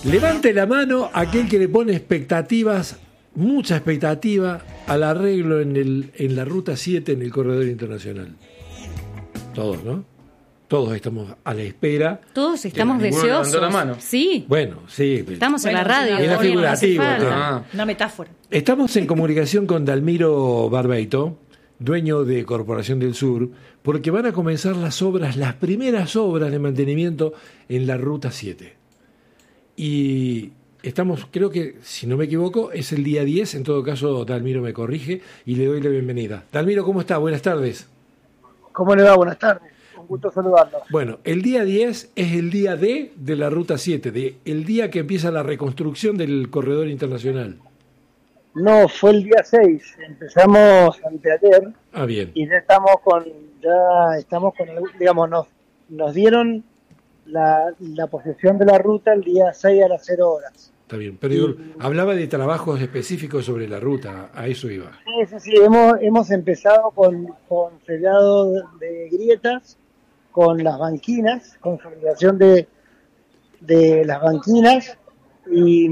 Levante la mano aquel que le pone expectativas, mucha expectativa, al arreglo en la Ruta 7 en el corredor internacional. Todos, ¿no? Todos estamos a la espera. Todos estamos deseosos. Levantó la mano. Sí. Bueno, sí. Estamos en la radio. Era figurativo. Una metáfora. Estamos en comunicación con Dalmiro Barbeito, dueño de Corporación del Sur, porque van a comenzar las primeras obras de mantenimiento en la Ruta 7. Y estamos, creo que, si no me equivoco, es el día 10, en todo caso Dalmiro me corrige y le doy la bienvenida. Dalmiro, ¿cómo está? Buenas tardes. ¿Cómo le va? Buenas tardes. Un gusto saludarlo. Bueno, el día 10 es el día D de la Ruta 7, el día que empieza la reconstrucción del corredor internacional. No, fue el día 6. Empezamos anteayer. Ah, bien. Y ya estamos con digamos, nos dieron la posesión de la ruta el día 6 a las 0 horas. Está bien, pero yo hablaba de trabajos específicos sobre la ruta, a eso iba. Sí, hemos empezado con sellado de grietas, con las banquinas, consolidación de las banquinas y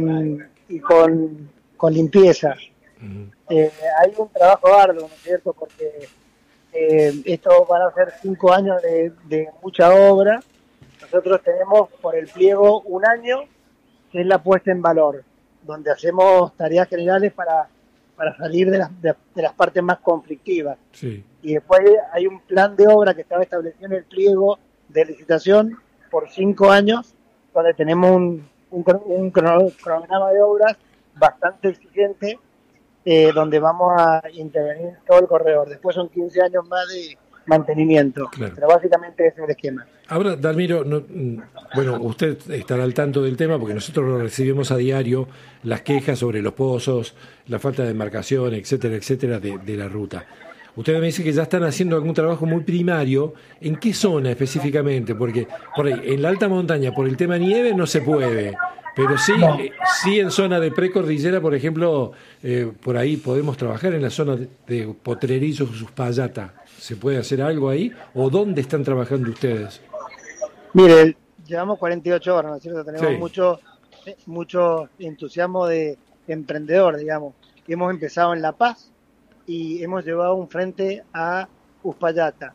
con limpieza. Uh-huh. Hay un trabajo arduo, ¿no es cierto? Porque esto van a ser 5 años de mucha obra. Nosotros tenemos por el pliego un año, que es la puesta en valor, donde hacemos tareas generales para salir de las partes más conflictivas. Sí. Y después hay un plan de obra que estaba establecido en el pliego de licitación por 5 años, donde tenemos un cronograma de obras bastante exigente, donde vamos a intervenir todo el corredor. Después son 15 años más de mantenimiento, claro. Pero básicamente ese es el esquema. Ahora, Dalmiro, bueno, usted estará al tanto del tema porque nosotros recibimos a diario las quejas sobre los pozos, la falta de demarcación, etcétera, etcétera, de la ruta. Usted me dice que ya están haciendo algún trabajo muy primario. ¿En qué zona específicamente? Porque por ahí, en la alta montaña, por el tema nieve, no se puede. Pero sí en zona de precordillera, por ejemplo, por ahí podemos trabajar en la zona de Potrerillos, Uspallata. ¿Se puede hacer algo ahí? ¿O dónde están trabajando ustedes? Mire, llevamos 48 horas, ¿no es cierto? Tenemos sí. mucho entusiasmo de emprendedor, digamos. Hemos empezado en La Paz y hemos llevado un frente a Uspallata.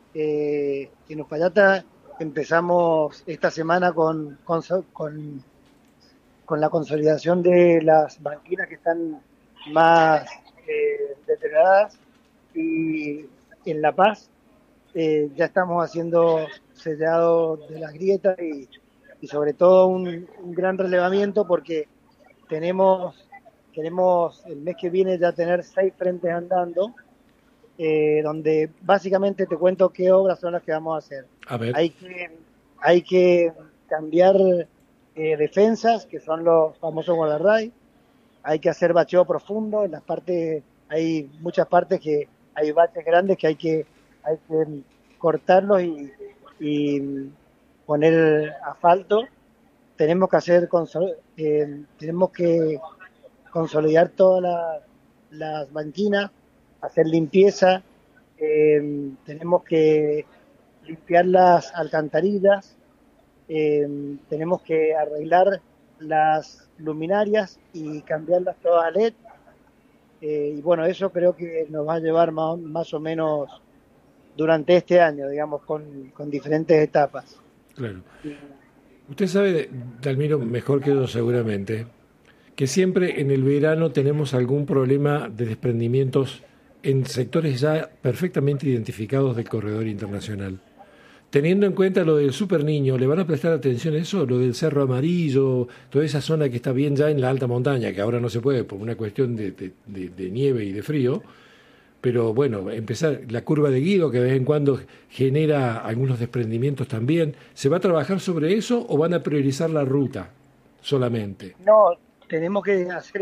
En Uspallata empezamos esta semana con la consolidación de las banquinas que están más deterioradas, y en La Paz ya estamos haciendo sellado de las grietas y sobre todo un gran relevamiento, porque queremos el mes que viene ya tener 6 frentes andando, donde básicamente te cuento qué obras son las que vamos a hacer. A ver. Hay que cambiar defensas, que son los famosos guardarray. Hay que hacer bacheo profundo en las partes. Hay muchas partes que hay baches grandes que hay que cortarlos y poner asfalto. Tenemos que consolidar todas las banquinas, hacer limpieza. Tenemos que limpiar las alcantarillas. Tenemos que arreglar las luminarias y cambiarlas todas a LED. Y bueno, eso creo que nos va a llevar más o menos durante este año, digamos, con diferentes etapas. Claro. Usted sabe, Dalmiro, mejor que yo seguramente, que siempre en el verano tenemos algún problema de desprendimientos en sectores ya perfectamente identificados del corredor internacional. Teniendo en cuenta lo del Super Niño, ¿le van a prestar atención a eso? Lo del Cerro Amarillo, toda esa zona que está bien ya en la alta montaña, que ahora no se puede por una cuestión de nieve y de frío. Pero bueno, empezar la curva de Guido, que de vez en cuando genera algunos desprendimientos también. ¿Se va a trabajar sobre eso o van a priorizar la ruta solamente? No, tenemos que hacer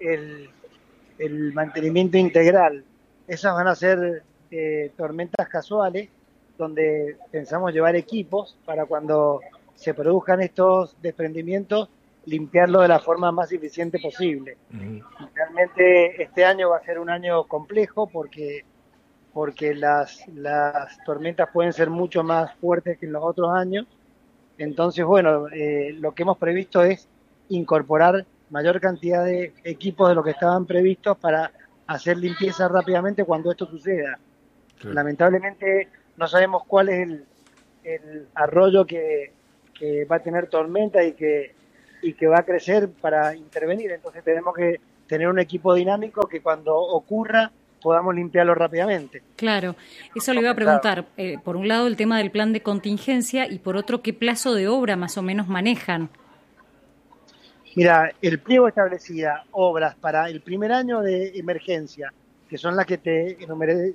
el mantenimiento integral. Esas van a ser tormentas casuales, donde pensamos llevar equipos para cuando se produzcan estos desprendimientos, limpiarlo de la forma más eficiente posible. Uh-huh. Realmente este año va a ser un año complejo porque las tormentas pueden ser mucho más fuertes que en los otros años. Entonces, bueno, lo que hemos previsto es incorporar mayor cantidad de equipos de lo que estaban previstos para hacer limpieza rápidamente cuando esto suceda. Claro. Lamentablemente no sabemos cuál es el arroyo que va a tener tormenta y que va a crecer para intervenir. Entonces tenemos que tener un equipo dinámico que cuando ocurra podamos limpiarlo rápidamente. Claro, eso le iba a preguntar. Por un lado el tema del plan de contingencia y por otro, ¿qué plazo de obra más o menos manejan? Mira, el pliego establecía obras para el primer año de emergencia, que son las que te enumeré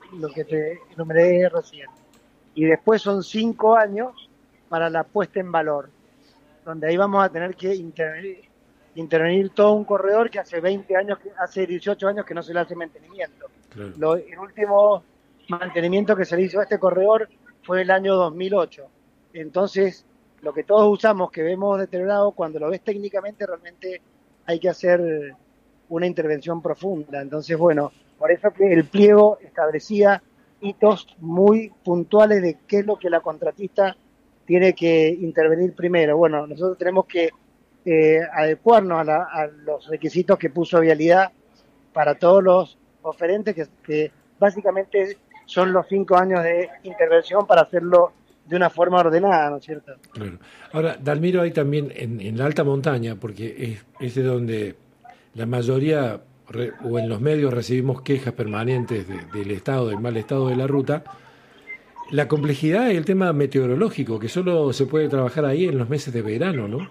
recién. Y después son 5 años para la puesta en valor, donde ahí vamos a tener que intervenir todo un corredor que hace 18 años que no se le hace mantenimiento. Claro. El último mantenimiento que se le hizo a este corredor fue el año 2008. Entonces, lo que todos usamos, que vemos deteriorado, cuando lo ves técnicamente, realmente hay que hacer una intervención profunda. Entonces, bueno, por eso que el pliego establecía hitos muy puntuales de qué es lo que la contratista tiene que intervenir primero. Bueno, nosotros tenemos que adecuarnos a los requisitos que puso Vialidad para todos los oferentes, que básicamente son los 5 años de intervención para hacerlo de una forma ordenada, ¿no es cierto? Claro. Ahora, Dalmiro, hay también en la alta montaña, porque es de donde la mayoría o en los medios recibimos quejas permanentes del estado, del mal estado de la ruta. La complejidad es el tema meteorológico, que solo se puede trabajar ahí en los meses de verano, ¿no?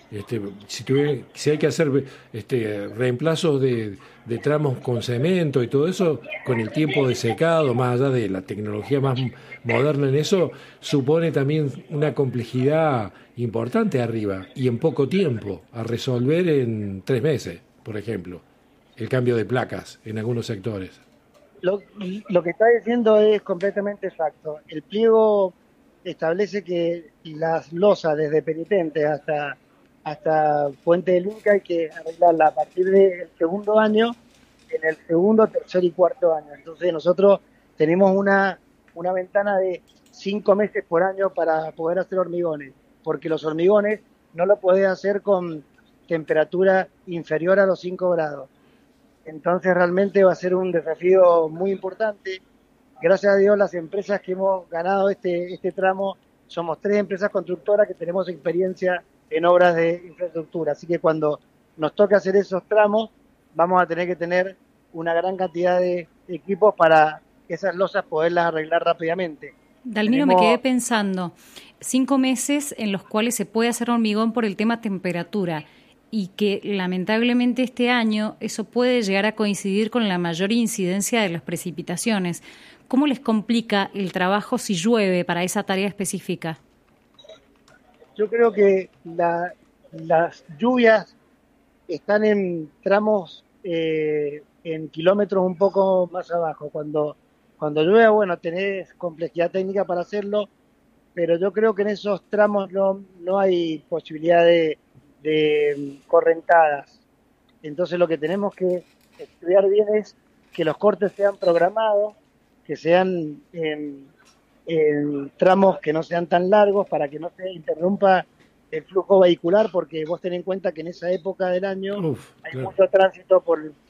Si hay que hacer reemplazos de tramos con cemento y todo eso, con el tiempo de secado, más allá de la tecnología más moderna en eso, supone también una complejidad importante arriba y en poco tiempo, a resolver en 3 meses, por ejemplo, el cambio de placas en algunos sectores. Lo que está diciendo es completamente exacto. El pliego establece que las losas desde Penitente hasta Puente del Inca hay que arreglarla a partir del segundo año, en el segundo, tercer y cuarto año. Entonces nosotros tenemos una ventana de 5 meses por año para poder hacer hormigones, porque los hormigones no lo podés hacer con temperatura inferior a los 5 grados. Entonces realmente va a ser un desafío muy importante. Gracias a Dios las empresas que hemos ganado este tramo somos 3 empresas constructoras que tenemos experiencia en obras de infraestructura. Así que cuando nos toque hacer esos tramos vamos a tener que tener una gran cantidad de equipos para esas losas poderlas arreglar rápidamente. Dalmiro, me quedé pensando, 5 meses en los cuales se puede hacer hormigón por el tema temperatura, y que lamentablemente este año eso puede llegar a coincidir con la mayor incidencia de las precipitaciones. ¿Cómo les complica el trabajo si llueve para esa tarea específica? Yo creo que las lluvias están en tramos, en kilómetros un poco más abajo. Cuando llueve, bueno, tenés complejidad técnica para hacerlo, pero yo creo que en esos tramos no hay posibilidad de correntadas. Entonces lo que tenemos que estudiar bien es que los cortes sean programados, que sean en tramos que no sean tan largos para que no se interrumpa el flujo vehicular, porque vos ten en cuenta que en esa época del año hay mucho tránsito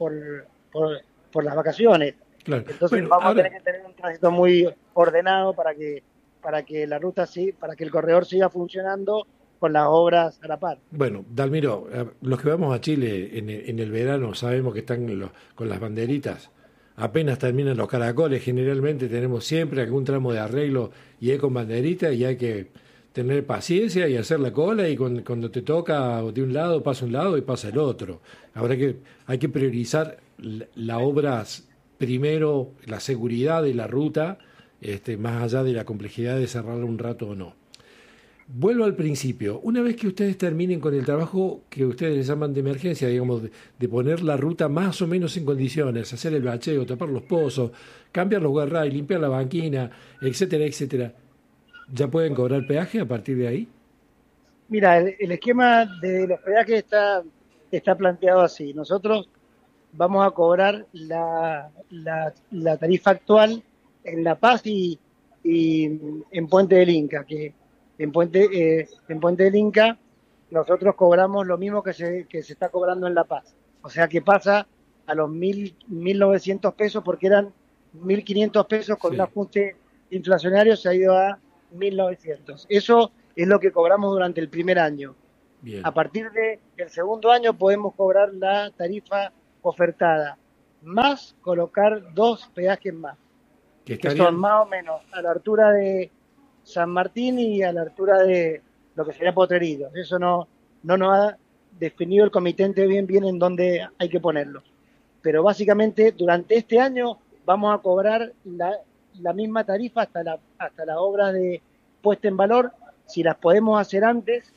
por las vacaciones. Claro. Entonces vamos a tener que tener un tránsito muy ordenado para que la ruta para que el corredor siga funcionando con las obras a la par. Bueno, Dalmiro, los que vamos a Chile en el verano sabemos que están con las banderitas. Apenas terminan los caracoles, generalmente tenemos siempre algún tramo de arreglo y hay con banderita y hay que tener paciencia y hacer la cola, y cuando te toca de un lado pasa un lado y pasa el otro. Hay que priorizar la obra primero, la seguridad de la ruta, más allá de la complejidad de cerrarla un rato o no. Vuelvo al principio. Una vez que ustedes terminen con el trabajo que ustedes les llaman de emergencia, digamos, de poner la ruta más o menos en condiciones, hacer el bacheo, tapar los pozos, cambiar los guardrails, limpiar la banquina, etcétera, etcétera, ¿ya pueden cobrar peaje a partir de ahí? Mira, el esquema de los peajes está planteado así. Nosotros vamos a cobrar la tarifa actual en La Paz y en Puente del Inca, que en Puente del Inca nosotros cobramos lo mismo que se está cobrando en La Paz. O sea que pasa a los 1.900 pesos, porque eran 1.500 pesos con un ajuste inflacionario, se ha ido a 1.900. Eso es lo que cobramos durante el primer año. Bien. A partir del segundo año podemos cobrar la tarifa ofertada, más colocar 2 peajes más, que son más o menos a la altura de San Martín y a la altura de lo que sería Potrerillos. Eso no nos ha definido el comitente bien en dónde hay que ponerlo. Pero básicamente durante este año vamos a cobrar la misma tarifa hasta las obras de puesta en valor. Si las podemos hacer antes,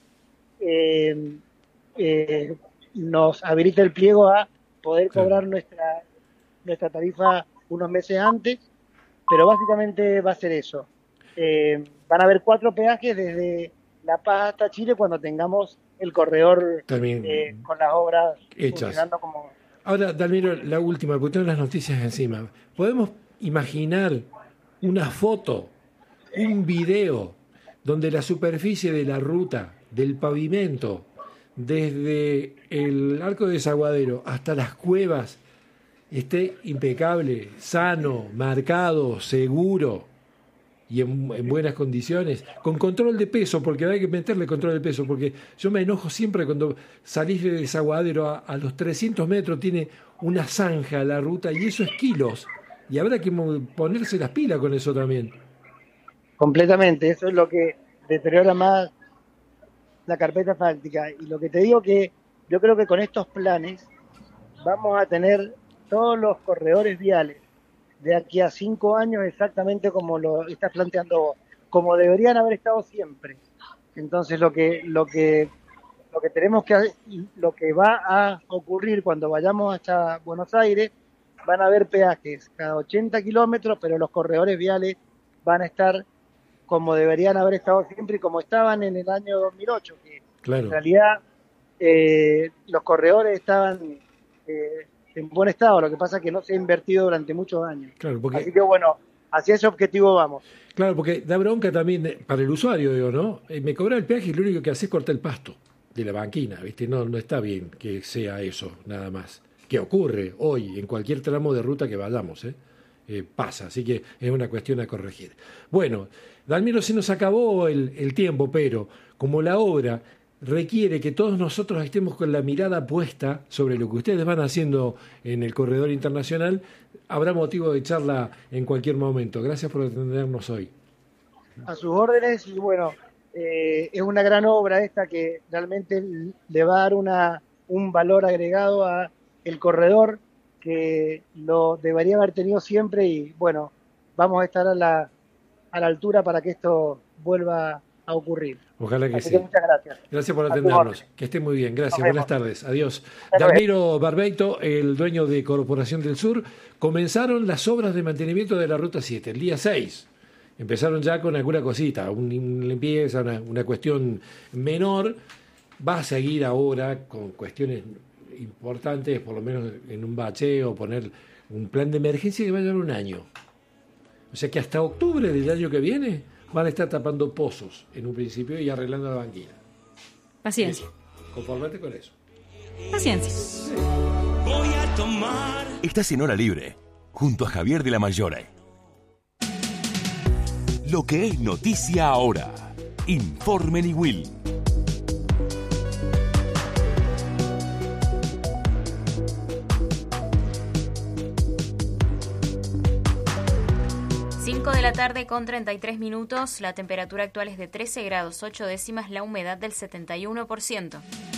nos habilita el pliego a poder cobrar nuestra tarifa unos meses antes, pero básicamente va a ser eso. Van a haber 4 peajes desde La Paz hasta Chile cuando tengamos el corredor con las obras funcionando como... Ahora, Dalmiro, la última, porque tengo las noticias encima. ¿Podemos imaginar una foto, un video, donde la superficie de la ruta, del pavimento, desde el arco de Desaguadero hasta las cuevas, esté impecable, sano, marcado, seguro y en buenas condiciones, con control de peso, porque hay que meterle control de peso, porque yo me enojo siempre cuando salís de Desaguadero a los 300 metros, tiene una zanja la ruta, y eso es kilos, y habrá que ponerse las pilas con eso también. Completamente, eso es lo que deteriora más la carpeta asfáltica, y lo que te digo que yo creo que con estos planes vamos a tener todos los corredores viales de aquí a 5 años exactamente como lo estás planteando vos, como deberían haber estado siempre. Entonces lo que tenemos que hacer, lo que va a ocurrir cuando vayamos hasta Buenos Aires, van a haber peajes cada 80 kilómetros, pero los corredores viales van a estar como deberían haber estado siempre y como estaban en el año 2008, que en realidad los corredores estaban en buen estado, lo que pasa es que no se ha invertido durante muchos años. Así que bueno, hacia ese objetivo vamos. Claro, porque da bronca también para el usuario, digo, ¿no? Me cobra el peaje y lo único que hace es cortar el pasto de la banquina, ¿viste? No está bien que sea eso, nada más. Que ocurre hoy en cualquier tramo de ruta que vayamos, pasa, así que es una cuestión a corregir. Bueno, Dalmiro, se nos acabó el tiempo, pero como la obra requiere que todos nosotros estemos con la mirada puesta sobre lo que ustedes van haciendo en el corredor internacional, habrá motivo de charla en cualquier momento. Gracias por atendernos hoy. A sus órdenes, y bueno, es una gran obra esta que realmente le va a dar un valor agregado a el corredor que lo debería haber tenido siempre, y bueno, vamos a estar a la altura para que esto vuelva a ocurrir. Ojalá que Así sí. Que muchas gracias. Gracias por atendernos. Que esté muy bien. Gracias. Buenas tardes. Adiós. Dalmiro Barbeito, el dueño de Corporación del Sur. Comenzaron las obras de mantenimiento de la Ruta 7 el día 6. Empezaron ya con alguna cosita, una limpieza, una cuestión menor. Va a seguir ahora con cuestiones importantes, por lo menos en un bacheo, poner un plan de emergencia que va a llevar un año. O sea que hasta octubre del año que viene van a estar tapando pozos en un principio y arreglando la banquina. Paciencia. Conformate con eso. Paciencia. Sí. Voy a tomar. Estás en Hora Libre, junto a Javier de la Mayora. Lo que es noticia ahora. Informe Niwil. De la tarde con 33 minutos, la temperatura actual es de 13 grados 8 décimas, la humedad del 71%.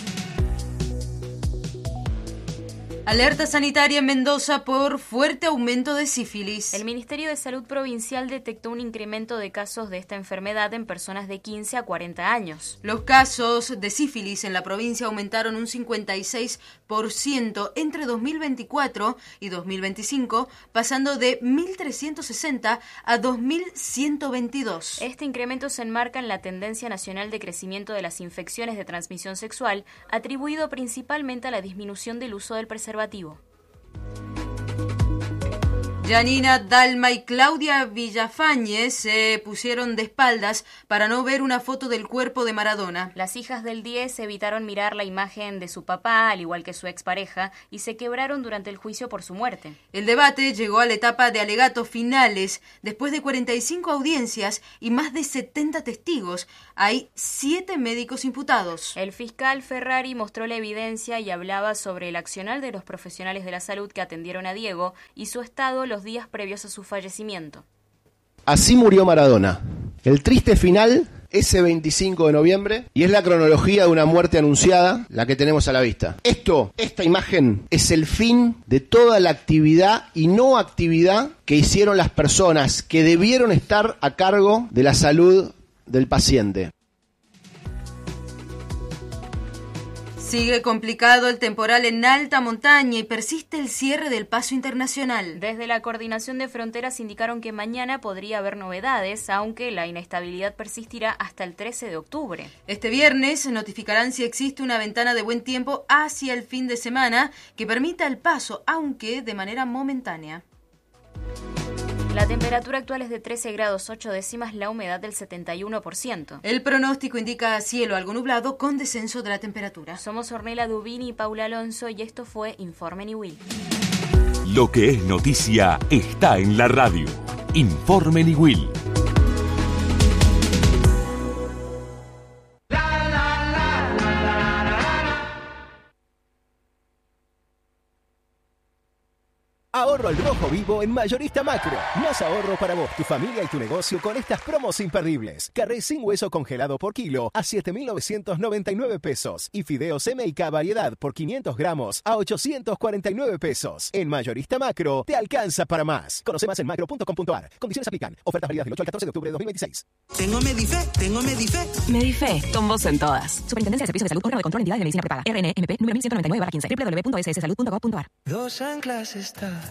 Alerta sanitaria en Mendoza por fuerte aumento de sífilis. El Ministerio de Salud Provincial detectó un incremento de casos de esta enfermedad en personas de 15 a 40 años. Los casos de sífilis en la provincia aumentaron un 56% entre 2024 y 2025, pasando de 1.360 a 2.122. Este incremento se enmarca en la tendencia nacional de crecimiento de las infecciones de transmisión sexual, atribuido principalmente a la disminución del uso del preservativo. Janina Dalma y Claudia Villafañez se pusieron de espaldas para no ver una foto del cuerpo de Maradona. Las hijas del 10 evitaron mirar la imagen de su papá, al igual que su expareja, y se quebraron durante el juicio por su muerte. El debate llegó a la etapa de alegatos finales. Después de 45 audiencias y más de 70 testigos, hay 7 médicos imputados. El fiscal Ferrari mostró la evidencia y hablaba sobre el accionar de los profesionales de la salud que atendieron a Diego y su estado los días previos a su fallecimiento. Así murió Maradona. El triste final, ese 25 de noviembre, y es la cronología de una muerte anunciada, la que tenemos a la vista. Esta imagen, es el fin de toda la actividad y no actividad que hicieron las personas que debieron estar a cargo de la salud del paciente. Sigue complicado el temporal en alta montaña y persiste el cierre del paso internacional. Desde la Coordinación de Fronteras indicaron que mañana podría haber novedades, aunque la inestabilidad persistirá hasta el 13 de octubre. Este viernes notificarán si existe una ventana de buen tiempo hacia el fin de semana que permita el paso, aunque de manera momentánea. La temperatura actual es de 13 grados 8 décimas, la humedad del 71%. El pronóstico indica cielo algo nublado con descenso de la temperatura. Somos Ornella Dubini y Paula Alonso y esto fue Informe Niwil. Lo que es noticia está en la radio. Informe Niwil. Ahorro al rojo vivo en Mayorista Macro. Más ahorro para vos, tu familia y tu negocio con estas promos imperdibles. Carré sin hueso congelado por kilo a 7.999 pesos. Y fideos M&K variedad por 500 gramos a 849 pesos. En Mayorista Macro te alcanza para más. Conoce más en macro.com.ar. Condiciones aplican. Ofertas válidas del 8 al 14 de octubre de 2026. Tengo Medife. Medife, con vos en todas. Superintendencia de Servicios de Salud, órgano de control de entidades de medicina prepaga. RNMP número 1199/15. www.sssalud.gov.ar. Dos anclas está.